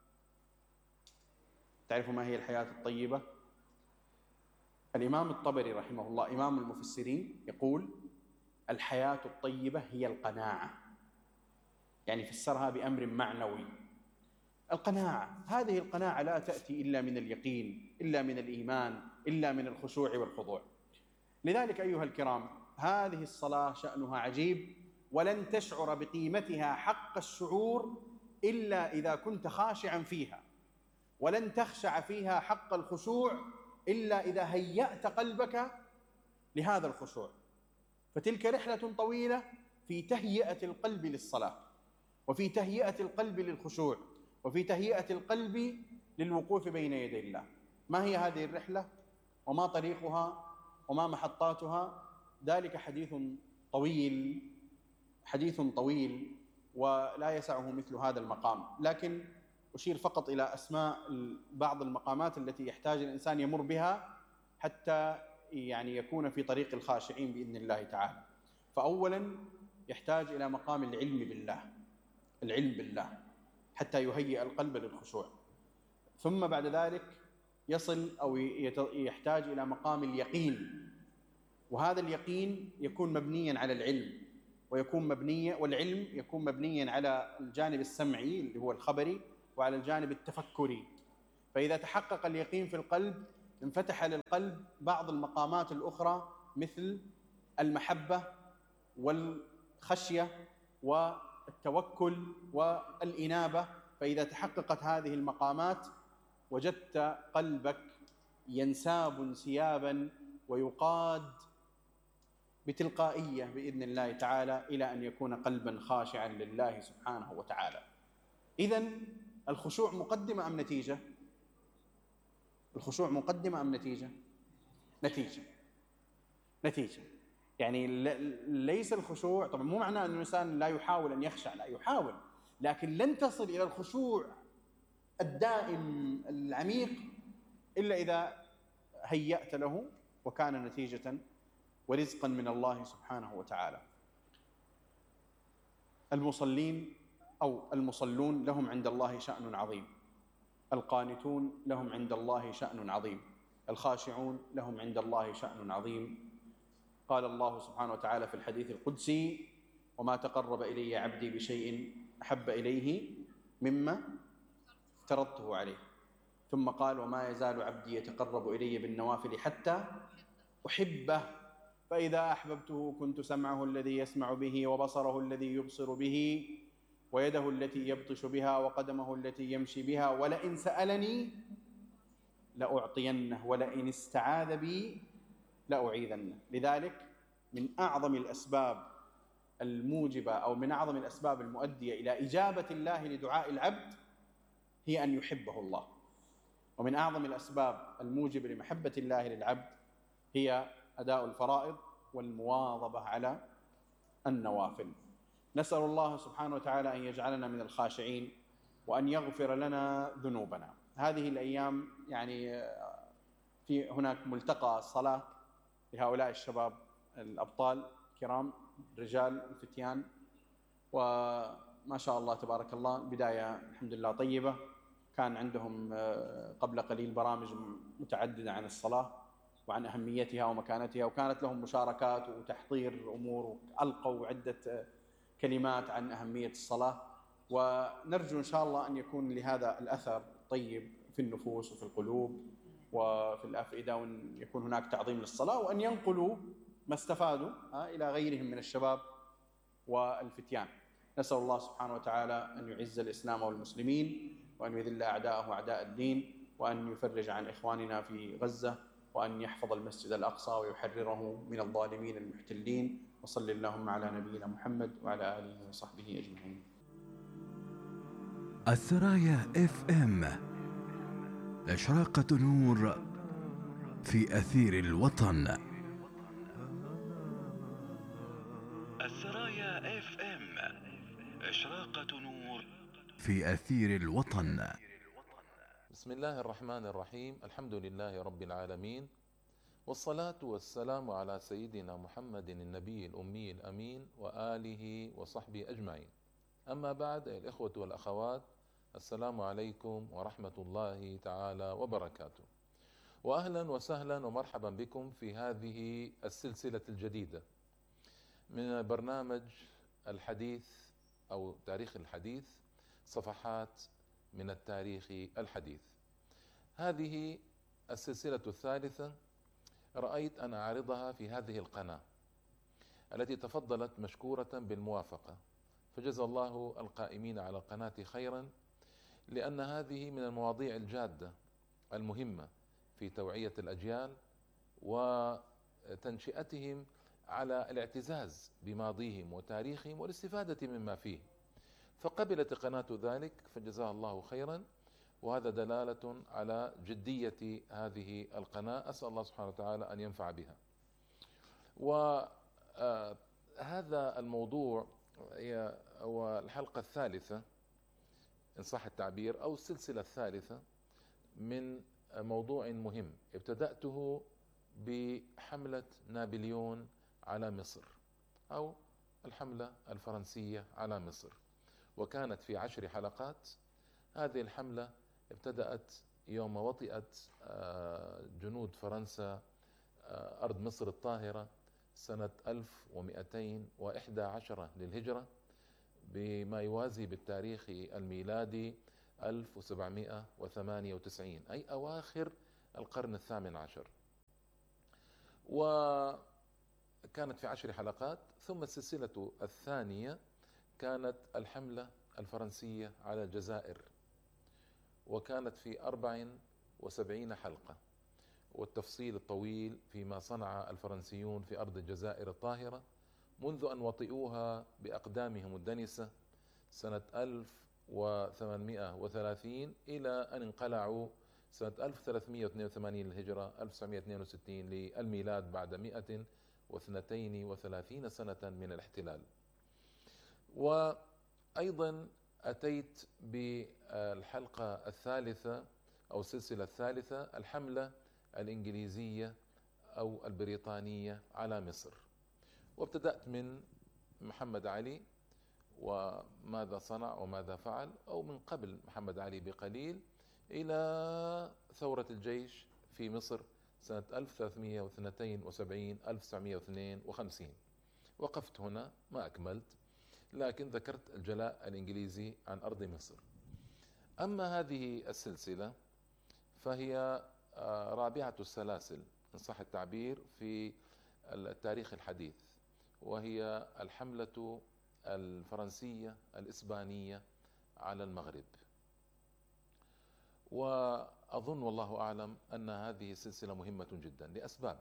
تعرفوا ما هي الحياة الطيبة؟ الإمام الطبري رحمه الله إمام المفسرين يقول: الحياة الطيبة هي القناعة. يعني فسرها بأمر معنوي. القناعة، هذه القناعة لا تأتي إلا من اليقين، إلا من الإيمان، إلا من الخشوع والخضوع. لذلك أيها الكرام هذه الصلاة شأنها عجيب، ولن تشعر بقيمتها حق الشعور إلا إذا كنت خاشعا فيها، ولن تخشع فيها حق الخشوع إلا إذا هيأت قلبك لهذا الخشوع. فتلك رحلة طويلة في تهيئة القلب للصلاة، وفي تهيئة القلب للخشوع، وفي تهيئة القلب للوقوف بين يدي الله. ما هي هذه الرحلة وما طريقها وما محطاتها؟ ذلك حديث طويل، حديث طويل ولا يسعه مثل هذا المقام، لكن أشير فقط إلى أسماء بعض المقامات التي يحتاج الإنسان يمر بها حتى يعني يكون في طريق الخاشعين بإذن الله تعالى. فأولا يحتاج إلى مقام العلم بالله، العلم بالله حتى يهيئ القلب للخشوع. ثم بعد ذلك يصل أو يحتاج إلى مقام اليقين، وهذا اليقين يكون مبنيا على العلم، ويكون مبنيا والعلم يكون مبنيا على الجانب السمعي اللي هو الخبري، وعلى الجانب التفكري. فإذا تحقق اليقين في القلب انفتح للقلب بعض المقامات الأخرى مثل المحبة والخشية والتوكل والإنابة. فإذا تحققت هذه المقامات وجدت قلبك ينساب انسيابا ويقاد بتلقائية بإذن الله تعالى إلى أن يكون قلبا خاشعا لله سبحانه وتعالى. إذن الخشوع مقدمة أم نتيجة؟ الخشوع مقدمة أم نتيجة؟ نتيجة نتيجة يعني ليس الخشوع، طبعا مو معناه أن الإنسان لا يحاول أن يخشع، لا يحاول، لكن لن تصل إلى الخشوع الدائم العميق إلا إذا هيأت له وكان نتيجة ورزقا من الله سبحانه وتعالى. المصلين أو المصلون لهم عند الله شأن عظيم، القانتون لهم عند الله شأن عظيم، الخاشعون لهم عند الله شأن عظيم. قال الله سبحانه وتعالى في الحديث القدسي: وما تقرب إلي عبدي بشيء أحب إليه مما افترضته عليه. ثم قال: وما يزال عبدي يتقرب إلي بالنوافل حتى أحبه، فإذا أحببته كنت سمعه الذي يسمع به، وبصره الذي يبصر به، ويده التي يبطش بها، وقدمه التي يمشي بها، ولئن سألني لأعطينه، ولئن استعاذ بي لأعيذنه. لذلك من أعظم الأسباب الموجبة أو من أعظم الأسباب المؤدية إلى إجابة الله لدعاء العبد هي أن يحبه الله، ومن أعظم الأسباب الموجبة لمحبة الله للعبد هي أداء الفرائض والمواظبة على النوافل. نسأل الله سبحانه وتعالى أن يجعلنا من الخاشعين وأن يغفر لنا ذنوبنا. هذه الأيام يعني في هناك ملتقى الصلاة لهؤلاء الشباب الأبطال الكرام، الرجال الفتيان، وما شاء الله تبارك الله بداية الحمد لله طيبة. كان عندهم قبل قليل برامج متعددة عن الصلاة وعن أهميتها ومكانتها، وكانت لهم مشاركات وتحضير أمور، وألقوا عدة كلمات عن أهمية الصلاة، ونرجو إن شاء الله أن يكون لهذا الأثر طيب في النفوس وفي القلوب وفي الأفئدة، وأن يكون هناك تعظيم للصلاة، وأن ينقلوا ما استفادوا إلى غيرهم من الشباب والفتيان. نسأل الله سبحانه وتعالى أن يعز الإسلام والمسلمين، وأن يذل أعداءه أعداء الدين، وأن يفرج عن إخواننا في غزة، وأن يحفظ المسجد الأقصى ويحرره من الظالمين المحتلين. وصل اللهم على نبينا محمد وعلى آله وصحبه أجمعين. الثرايا اف ام، إشراقة نور في أثير الوطن. الثرايا اف ام، إشراقة نور في أثير الوطن. بسم الله الرحمن الرحيم. الحمد لله رب العالمين، والصلاة والسلام على سيدنا محمد النبي الأمي الأمين وآله وصحبه أجمعين. أما بعد، الإخوة والأخوات، السلام عليكم ورحمة الله تعالى وبركاته، وأهلا وسهلا ومرحبا بكم في هذه السلسلة الجديدة من برنامج الحديث أو تاريخ الحديث، صفحات من التاريخ الحديث. هذه السلسلة الثالثة رأيت أن أعرضها في هذه القناة التي تفضلت مشكورة بالموافقة، فجزا الله القائمين على القناة خيرا، لأن هذه من المواضيع الجادة المهمة في توعية الأجيال وتنشئتهم على الاعتزاز بماضيهم وتاريخهم والاستفادة مما فيه، فقبلت قناة ذلك فجزاها الله خيرا، وهذا دلالة على جدية هذه القناة. أسأل الله سبحانه وتعالى أن ينفع بها. وهذا الموضوع هو الحلقة الثالثة إن صح التعبير، أو السلسلة الثالثة من موضوع مهم ابتدأته بحملة نابليون على مصر، أو الحملة الفرنسية على مصر، وكانت في عشر حلقات. هذه الحملة ابتدأت يوم وطئت جنود فرنسا أرض مصر الطاهرة سنة ألف ومئتين وإحدى عشرة للهجرة، بما يوازي بالتاريخ الميلادي ألف وسبعمئة وثمانية وتسعين، أي أواخر القرن الثامن عشر. وكانت في عشر حلقات. ثم السلسلة الثانية كانت الحملة الفرنسية على الجزائر، وكانت في أربع وسبعين حلقة، والتفصيل الطويل فيما صنع الفرنسيون في أرض الجزائر الطاهرة منذ أن وطئوها بأقدامهم الدنسة سنة ألف وثمانمئة وثلاثين إلى أن انقلعوا سنة ألف وثلاثمئة واثنين وثمانين للهجرة ألف وتسعمئة واثنين وستين للميلاد، بعد مئة واثنتين وثلاثين سنة من الاحتلال. وأيضا أتيت بالحلقة الثالثة أو السلسلة الثالثة، الحملة الإنجليزية أو البريطانية على مصر، وابتدأت من محمد علي وماذا صنع وماذا فعل، أو من قبل محمد علي بقليل، إلى ثورة الجيش في مصر سنة ألف وثلاثمئة واثنين وسبعين ألف وتسعمئة واثنين وخمسين. وقفت هنا، ما أكملت، لكن ذكرت الجلاء الإنجليزي عن أرض مصر. أما هذه السلسلة فهي رابعة السلاسل إن صح التعبير في التاريخ الحديث، وهي الحملة الفرنسية الإسبانية على المغرب. وأظن والله أعلم أن هذه السلسلة مهمة جدا لأسباب.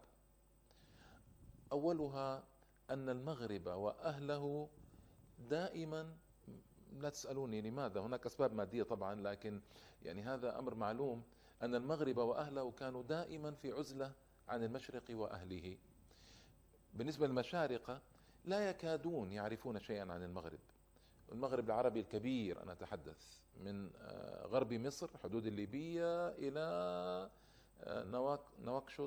أولها أن المغرب وأهله دائما، لا تسألوني لماذا، هناك أسباب مادية طبعا، لكن يعني هذا أمر معلوم، أن المغرب وأهله كانوا دائما في عزلة عن المشرق وأهله. بالنسبة للمشارقة لا يكادون يعرفون شيئا عن المغرب. المغرب العربي الكبير، أنا أتحدث من غرب مصر حدود الليبية إلى نواكشوط،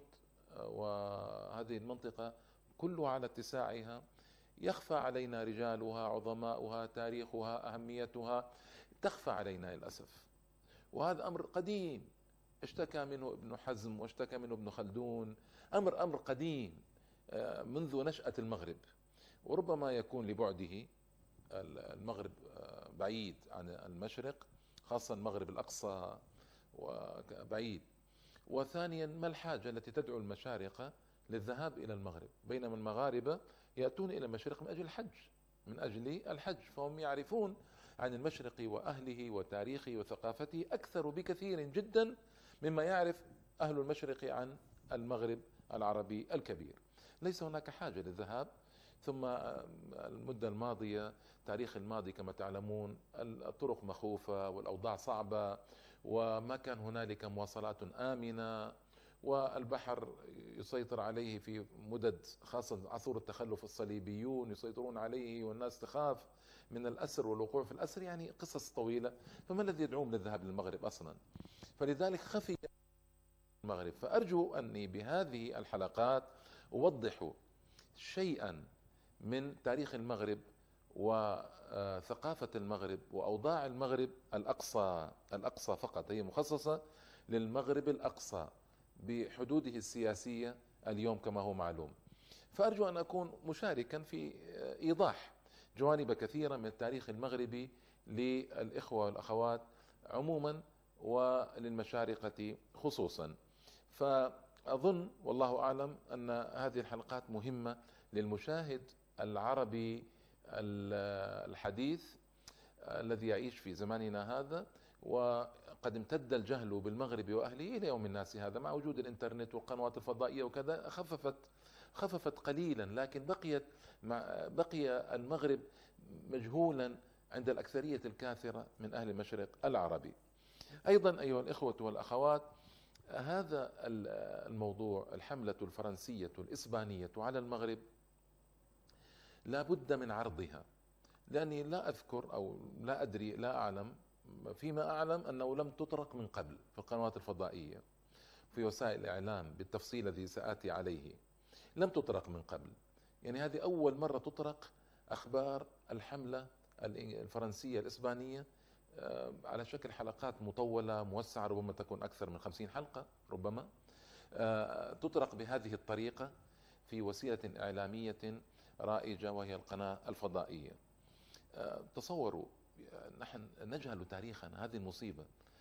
وهذه المنطقة كلها على اتساعها يخفى علينا رجالها، عظماؤها، تاريخها، أهميتها تخفى علينا للأسف. وهذا أمر قديم اشتكى منه ابن حزم واشتكى منه ابن خلدون، أمر أمر قديم منذ نشأة المغرب. وربما يكون لبعده، المغرب بعيد عن المشرق، خاصة المغرب الأقصى وبعيد. وثانيا، ما الحاجة التي تدعو المشارقة للذهاب إلى المغرب، بينما المغاربة يأتون إلى المشرق من أجل الحج، من أجل الحج، فهم يعرفون عن المشرق وأهله وتاريخه وثقافته أكثر بكثير جدا مما يعرف أهل المشرق عن المغرب العربي الكبير. ليس هناك حاجة للذهاب. ثم المدة الماضية، تاريخ الماضي كما تعلمون، الطرق مخوفة والأوضاع صعبة، وما كان هنالك مواصلات آمنة، والبحر يسيطر عليه في مدد، خاصة عصور التخلف الصليبيون يسيطرون عليه، والناس تخاف من الأسر والوقوع في الأسر، يعني قصص طويلة. فما الذي يدعوهم للذهاب للمغرب أصلا؟ فلذلك خفي المغرب. فأرجو أني بهذه الحلقات أوضح شيئا من تاريخ المغرب وثقافة المغرب وأوضاع المغرب الأقصى. الأقصى فقط، هي مخصصة للمغرب الأقصى بحدوده السياسية اليوم كما هو معلوم. فأرجو أن أكون مشاركا في إيضاح جوانب كثيرة من التاريخ المغربي للإخوة والأخوات عموما وللمشارقة خصوصا. فأظن والله أعلم أن هذه الحلقات مهمة للمشاهد العربي الحديث الذي يعيش في زماننا هذا، وقد امتد الجهل بالمغرب وأهله إلى يوم الناس هذا، مع وجود الإنترنت والقنوات الفضائية وكذا، خففت خففت قليلا، لكن بقيت بقي المغرب مجهولا عند الأكثرية الكاثرة من أهل المشرق العربي. أيضا أيها الإخوة والأخوات، هذا الموضوع، الحملة الفرنسية الإسبانية على المغرب، لا بد من عرضها، لأني لا أذكر أو لا أدري، لا أعلم، فيما أعلم أنه لم تطرق من قبل في القنوات الفضائية، في وسائل الإعلام بالتفصيل الذي سآتي عليه، لم تطرق من قبل. يعني هذه أول مرة تطرق أخبار الحملة الفرنسية الإسبانية على شكل حلقات مطولة موسعة، ربما تكون أكثر من خمسين حلقة ربما، تطرق بهذه الطريقة في وسيلة إعلامية رائجة وهي القناة الفضائية. تصوروا نحن نجهل تاريخنا، هذه المصيبة.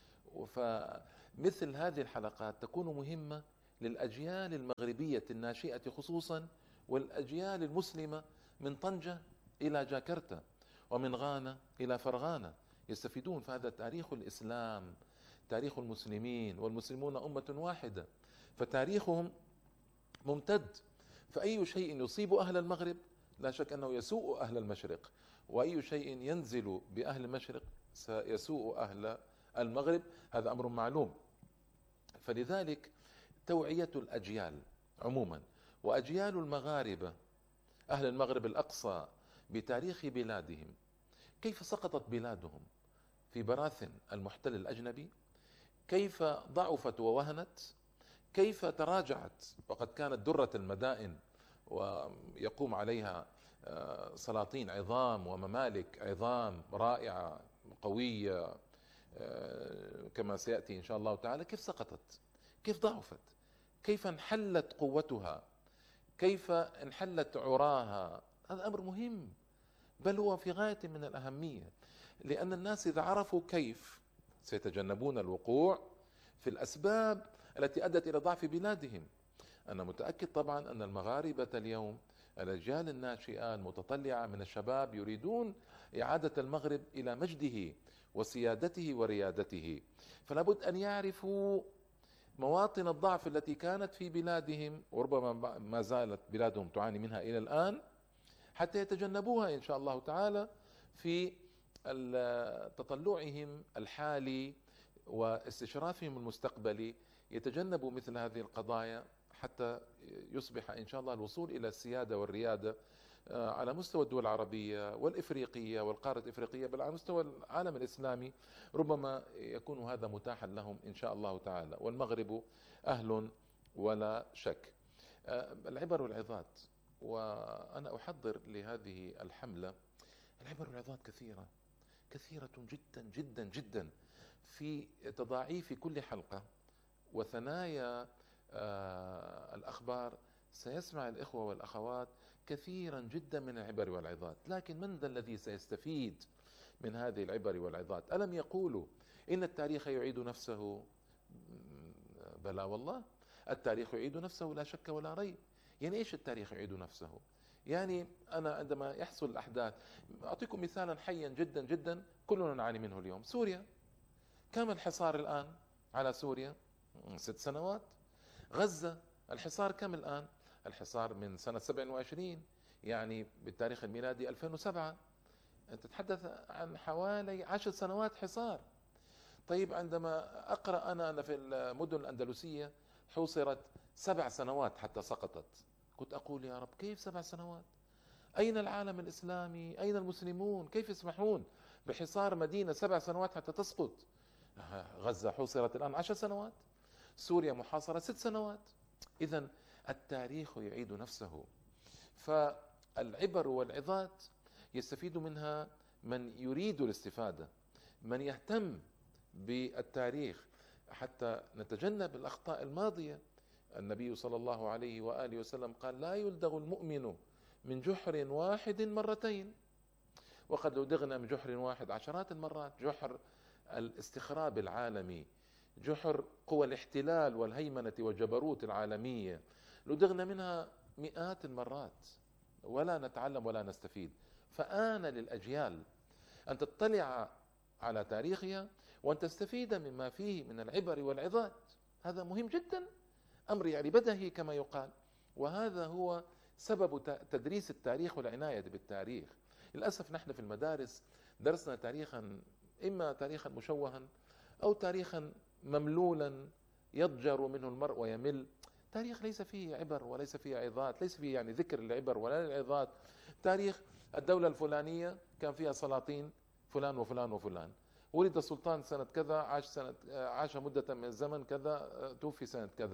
فمثل هذه الحلقات تكون مهمة للأجيال المغربية الناشئة خصوصا، والأجيال المسلمة من طنجة إلى جاكرتا ومن غانا إلى فرغانة يستفيدون. فهذا تاريخ الإسلام، تاريخ المسلمين، والمسلمون أمة واحدة، فتاريخهم ممتد. فأي شيء يصيب أهل المغرب لا شك أنه يسوء أهل المشرق، وأي شيء ينزل بأهل المشرق سيسوء أهل المغرب، هذا أمر معلوم. فلذلك توعية الأجيال عموما، وأجيال المغاربة أهل المغرب الأقصى بتاريخ بلادهم، كيف سقطت بلادهم في براثن المحتل الأجنبي، كيف ضعفت ووهنت، كيف تراجعت وقد كانت درة المدائن ويقوم عليها سلاطين عظام وممالك عظام رائعة قوية كما سيأتي إن شاء الله تعالى، كيف سقطت، كيف ضعفت، كيف انحلت قوتها، كيف انحلت عراها. هذا أمر مهم، بل هو في غاية من الأهمية، لأن الناس إذا عرفوا كيف سيتجنبون الوقوع في الأسباب التي أدت إلى ضعف بلادهم. أنا متأكد طبعا أن المغاربة اليوم الأجيال الناشئة المتطلعة من الشباب يريدون إعادة المغرب إلى مجده وسيادته وريادته، فلا بد أن يعرفوا مواطن الضعف التي كانت في بلادهم، وربما ما زالت بلادهم تعاني منها إلى الآن، حتى يتجنبوها إن شاء الله تعالى في تطلعهم الحالي واستشرافهم المستقبلي، يتجنبوا مثل هذه القضايا حتى يصبح إن شاء الله الوصول إلى السيادة والريادة على مستوى الدول العربية والإفريقية والقارة الإفريقية، بل على مستوى العالم الإسلامي ربما يكون هذا متاحا لهم إن شاء الله تعالى، والمغرب أهل ولا شك. العبر والعظات، وأنا أحضر لهذه الحملة العبر والعظات كثيرة كثيرة جدا جدا جدا في تضاعيف كل حلقة وثنايا الأخبار. سيسمع الإخوة والأخوات كثيرا جدا من العبر والعظات، لكن من ذا الذي سيستفيد من هذه العبر والعظات؟ ألم يقولوا إن التاريخ يعيد نفسه؟ بلى والله، التاريخ يعيد نفسه لا شك ولا ريب. يعني إيش التاريخ يعيد نفسه؟ يعني أنا عندما يحصل الأحداث، أعطيكم مثالا حيا جدا جدا كلنا نعاني منه اليوم. سوريا، كم الحصار الآن على سوريا؟ ست سنوات. غزة الحصار كم الآن؟ الحصار من سنة سبع وعشرين، يعني بالتاريخ الميلادي ألفين وسبعة. أنت تتحدث عن حوالي عشر سنوات حصار. طيب عندما أقرأ أنا أنا في المدن الأندلسية حوصرت سبع سنوات حتى سقطت، كنت أقول يا رب كيف سبع سنوات؟ أين العالم الإسلامي؟ أين المسلمون؟ كيف يسمحون بحصار مدينة سبع سنوات حتى تسقط؟ غزة حوصرت الآن عشر سنوات، سوريا محاصرة ست سنوات. إذن التاريخ يعيد نفسه. فالعبر والعظات يستفيد منها من يريد الاستفادة، من يهتم بالتاريخ حتى نتجنب الأخطاء الماضية. النبي صلى الله عليه وآله وسلم قال لا يلدغ المؤمن من جحر واحد مرتين، وقد لدغنا من جحر واحد عشرات المرات. جحر الاستخراب العالمي، جحر قوى الاحتلال والهيمنة والجبروت العالمية، لدغنا منها مئات المرات ولا نتعلم ولا نستفيد. فآن للأجيال أن تطلع على تاريخها وأن تستفيد مما فيه من العبر والعظات. هذا مهم جدا، أمر يعني بدهي كما يقال. وهذا هو سبب تدريس التاريخ والعناية بالتاريخ. للأسف نحن في المدارس درسنا تاريخا، إما تاريخا مشوها أو تاريخا مملولا يضجر منه المرء ويمل. تاريخ ليس فيه عبر وليس فيه عظات، ليس فيه يعني ذكر العبر ولا العظات. تاريخ الدولة الفلانية كان فيها سلاطين فلان وفلان وفلان، ولد السلطان سنة كذا، عاش سنة عاش مدة من الزمن كذا، توفي سنة كذا.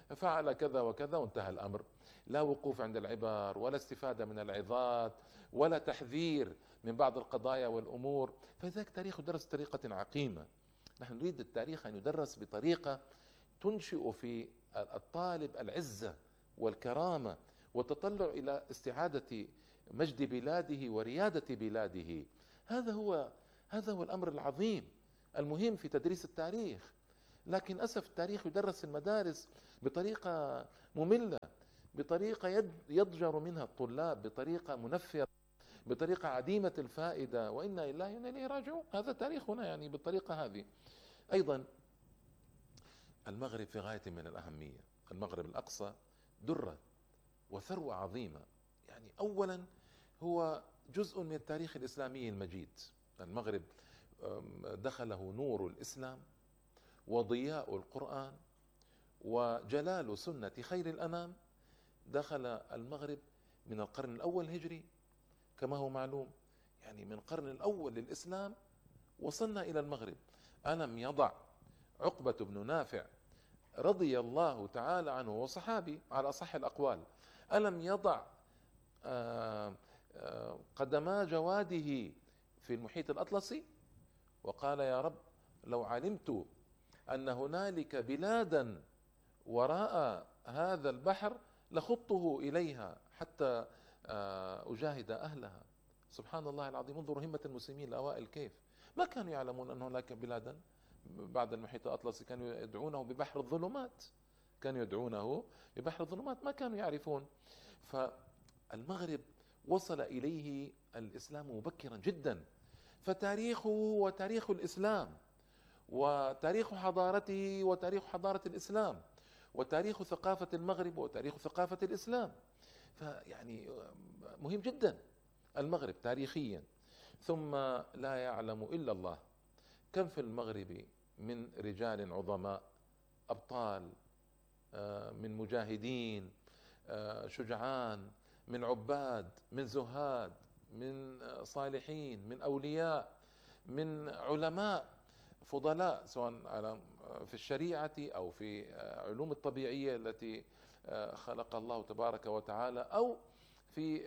فعل كذا وكذا وانتهى الأمر. لا وقوف عند العبر ولا استفادة من العظات ولا تحذير من بعض القضايا والأمور. فذلك التاريخ يدرس بطريقة عقيمة. نحن نريد التاريخ أن يدرس بطريقة تنشئ في الطالب العزة والكرامة والتطلع إلى استعادة مجد بلاده وريادة بلاده. هذا هو هذا هو الأمر العظيم المهم في تدريس التاريخ. لكن أسف التاريخ يدرس في المدارس بطريقة مملة، بطريقة يضجر منها الطلاب، بطريقة منفرة، بطريقة عديمة الفائدة، وإنا لله وإنا إليه راجعون. هذا تاريخنا يعني بالطريقة هذه. أيضا المغرب في غاية من الأهمية. المغرب الأقصى درة وثروة عظيمة. يعني أولا هو جزء من التاريخ الإسلامي المجيد. المغرب دخله نور الإسلام وضياء القرآن وجلال سنة خير الأنام. دخل المغرب من القرن الأول الهجري كما هو معلوم، يعني من القرن الأول للإسلام وصلنا إلى المغرب. ألم يضع عقبة بن نافع رضي الله تعالى عنه وصحابي على أصح الأقوال، ألم يضع قدما جواده في المحيط الأطلسي وقال يا رب لو علمت أن هنالك بلادا وراء هذا البحر لخضته إليها حتى أجاهد أهلها. سبحان الله العظيم. انظروا همة المسلمين الأوائل كيف ما كانوا يعلمون أن هناك بلادا بعد المحيط الأطلسي. كانوا يدعونه ببحر الظلمات، كانوا يدعونه ببحر الظلمات، ما كانوا يعرفون. فالمغرب وصل إليه الإسلام مبكرا جدا. فتاريخه وتاريخ الإسلام وتاريخ حضارته وتاريخ حضارة الإسلام وتاريخ ثقافة المغرب وتاريخ ثقافة الإسلام. فيعني مهم جدا المغرب تاريخيا. ثم لا يعلم إلا الله كم في المغرب من رجال عظماء أبطال، من مجاهدين شجعان، من عباد، من زهاد، من صالحين، من أولياء، من علماء فضلاء، سواء في الشريعة أو في علوم الطبيعية التي خلق الله تبارك وتعالى، أو في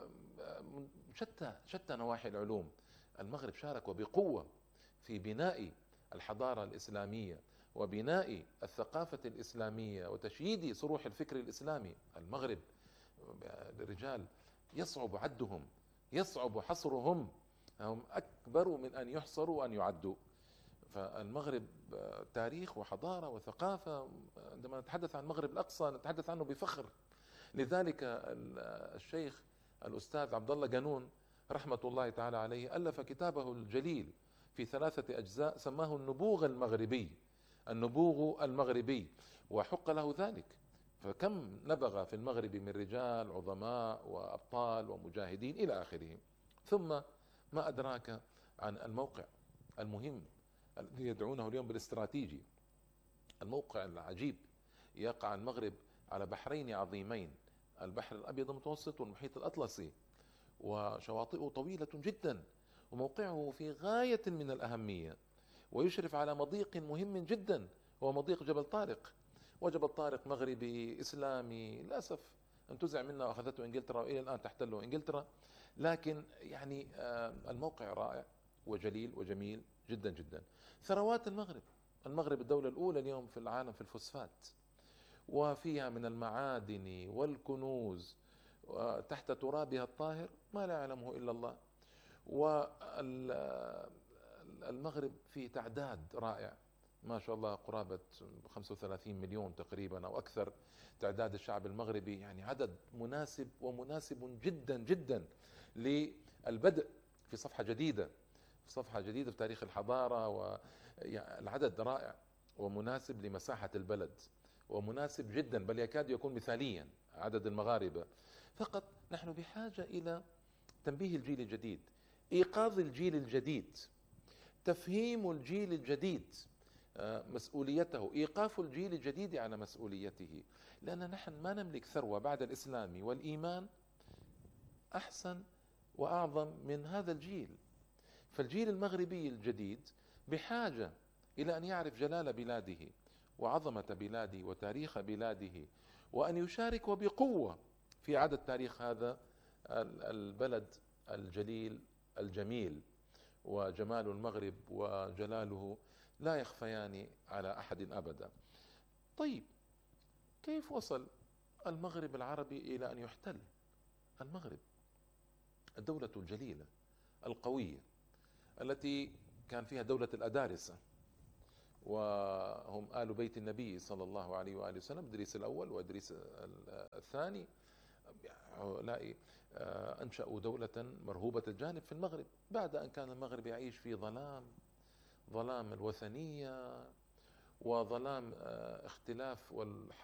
شتى شتى نواحي العلوم. المغرب شارك وبقوة في بناء الحضارة الإسلامية وبناء الثقافة الإسلامية وتشييد صروح الفكر الإسلامي. المغرب رجال يصعب عدهم، يصعب حصرهم، هم أكبر من أن يحصروا وأن يعدوا. فالمغرب تاريخ وحضارة وثقافة. عندما نتحدث عن المغرب الأقصى نتحدث عنه بفخر. لذلك الشيخ الأستاذ عبد الله قانون رحمة الله تعالى عليه ألف كتابه الجليل في ثلاثة أجزاء سماه النبوغ المغربي، النبوغ المغربي، وحق له ذلك. فكم نبغى في المغرب من رجال عظماء وأبطال ومجاهدين إلى آخره. ثم ما أدراك عن الموقع المهم الذي يدعونه اليوم بالاستراتيجي. الموقع العجيب يقع المغرب على بحرين عظيمين، البحر الأبيض المتوسط والمحيط الأطلسي، وشواطئه طويلة جدا، وموقعه في غاية من الأهمية، ويشرف على مضيق مهم جدا هو مضيق جبل طارق. وجبل طارق مغربي إسلامي، للأسف انتزع منا وأخذته إنجلترا وإلى الآن تحتله إنجلترا، لكن يعني الموقع رائع وجليل وجميل جدا جدا. ثروات المغرب، المغرب الدولة الأولى اليوم في العالم في الفوسفات، وفيها من المعادن والكنوز تحت ترابها الطاهر ما لا يعلمه إلا الله. والمغرب فيه تعداد رائع ما شاء الله، قرابة خمسة وثلاثين مليون تقريبا أو أكثر تعداد الشعب المغربي، يعني عدد مناسب ومناسب جدا جدا للبدء في صفحة جديدة، في صفحة جديدة في تاريخ الحضارة. والعدد رائع ومناسب لمساحة البلد، ومناسب جدا بل يكاد يكون مثاليا عدد المغاربة. فقط نحن بحاجة إلى تنبيه الجيل الجديد، إيقاظ الجيل الجديد، تفهيم الجيل الجديد مسؤوليته، إيقاف الجيل الجديد على مسؤوليته. لأن نحن ما نملك ثروة بعد الإسلام والإيمان أحسن وأعظم من هذا الجيل. فالجيل المغربي الجديد بحاجة إلى أن يعرف جلال بلاده وعظمة بلاده وتاريخ بلاده، وأن يشارك وبقوة في إعادة تاريخ هذا البلد الجليل الجميل. وجمال المغرب وجلاله لا يخفيان على أحد أبدا. طيب، كيف وصل المغرب العربي إلى أن يحتل؟ المغرب الدولة الجليلة القوية التي كان فيها دولة الأدارسة، وهم آل بيت النبي صلى الله عليه وآله وسلم، إدريس الأول وإدريس الثاني، هؤلاء أنشأوا دولة مرهوبة الجانب في المغرب، بعد أن كان المغرب يعيش في ظلام ظلام الوثنية وظلام اختلاف والحرب